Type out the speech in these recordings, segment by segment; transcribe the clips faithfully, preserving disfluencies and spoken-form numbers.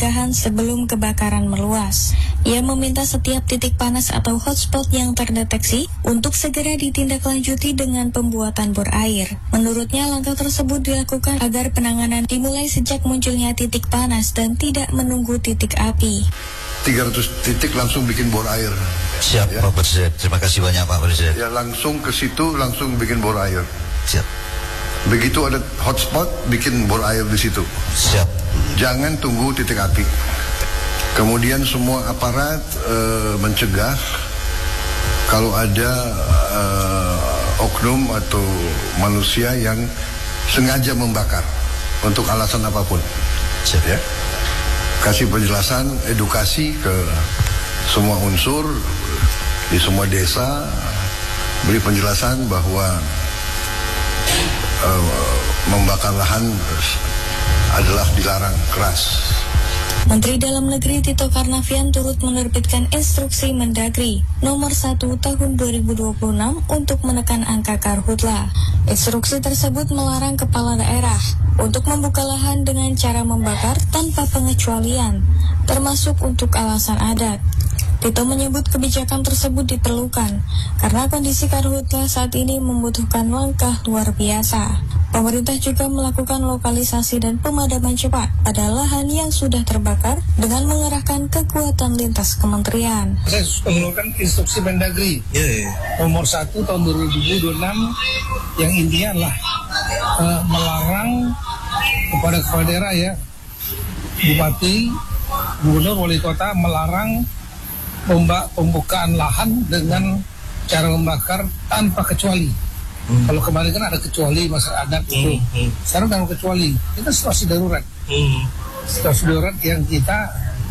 pencegahan sebelum kebakaran meluas. Ia meminta setiap titik panas atau hotspot yang terdeteksi untuk segera ditindaklanjuti dengan pembuatan bor air. Menurutnya, langkah tersebut dilakukan agar penanganan dimulai sejak munculnya titik panas dan tidak menunggu titik api. tiga ratus titik langsung bikin bor air. Siap, ya. Pak Presiden. Terima kasih banyak, Pak Presiden. Ya, langsung ke situ, langsung bikin bor air. Siap. Begitu ada hotspot, bikin bor air di situ. Siap. Jangan tunggu titik api. Kemudian semua aparat uh, mencegah kalau ada uh, oknum atau manusia yang sengaja membakar untuk alasan apapun. Siap. Ya. Kasih penjelasan, edukasi ke semua unsur di semua desa, beri penjelasan bahwa uh, membakar lahan adalah dilarang keras. Menteri Dalam Negeri Tito Karnavian turut menerbitkan instruksi Mendagri nomor satu tahun dua ribu dua puluh enam untuk menekan angka karhutla. Instruksi tersebut melarang kepala daerah untuk membuka lahan dengan cara membakar tanpa pengecualian, termasuk untuk alasan adat. Tito menyebut kebijakan tersebut diperlukan karena kondisi karhutla saat ini membutuhkan langkah luar biasa. Pemerintah juga melakukan lokalisasi dan pemadaman cepat pada lahan yang sudah terbakar dengan mengerahkan kekuatan lintas kementerian. Saya mengeluarkan instruksi Mendagri yeah, yeah. nomor satu tahun dua ribu dua puluh enam yang intinya adalah uh, melarang kepada kepala daerah ya, bupati, gubernur, wali kota melarang pembukaan lahan dengan cara membakar tanpa kecuali. Hmm. Kalau kemarin kan ada kecuali masalah adat itu, hmm. Hmm. sekarang dalam kecuali itu situasi darurat, hmm. situasi darurat yang kita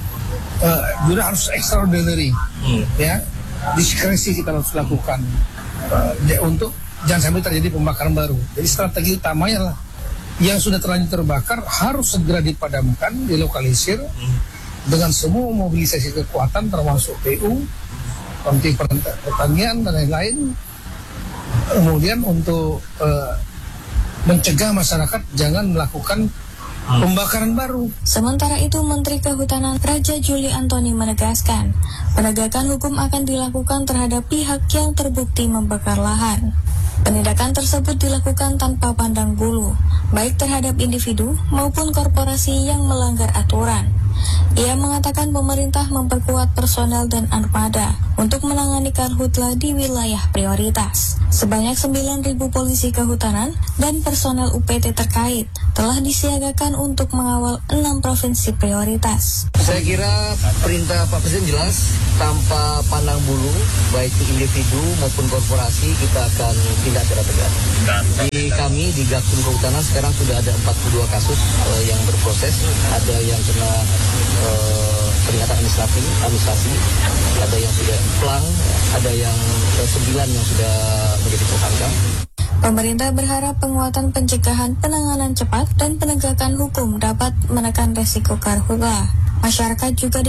uh, juga harus extraordinary, hmm. ya diskresi kita harus lakukan uh, ya, untuk jangan sampai terjadi pembakaran baru. Jadi strategi utamanya lah yang sudah terlanjur terbakar harus segera dipadamkan, dilokalisir hmm. dengan semua mobilisasi kekuatan termasuk P U, Kementerian Pertanian dan lain-lain. Kemudian untuk uh, mencegah masyarakat jangan melakukan pembakaran baru. Sementara itu, Menteri Kehutanan Raja Juli Antoni menegaskan, penegakan hukum akan dilakukan terhadap pihak yang terbukti membakar lahan. Penindakan tersebut dilakukan tanpa pandang bulu, baik terhadap individu maupun korporasi yang melanggar aturan. Ia mengatakan pemerintah memperkuat personel dan armada untuk menangani karhutla di wilayah prioritas. Sebanyak sembilan ribu polisi kehutanan dan personel U P T terkait telah disiagakan untuk mengawal enam provinsi prioritas. Saya kira perintah Pak Presiden jelas, tanpa pandang bulu, baik itu individu maupun korporasi, kita akan tindak secara tegas. Di kami, di Gakum Kehutanan sekarang sudah ada empat puluh dua kasus uh, yang berproses, ada yang kena uh, peringatan administratif, administrasi, ada yang sudah pelang, ada yang uh, sembilan yang sudah menjadi tersangka. Pemerintah berharap penguatan pencegahan, penanganan cepat, dan penegakan hukum dapat menekan resiko karhutla. Masyarakat juga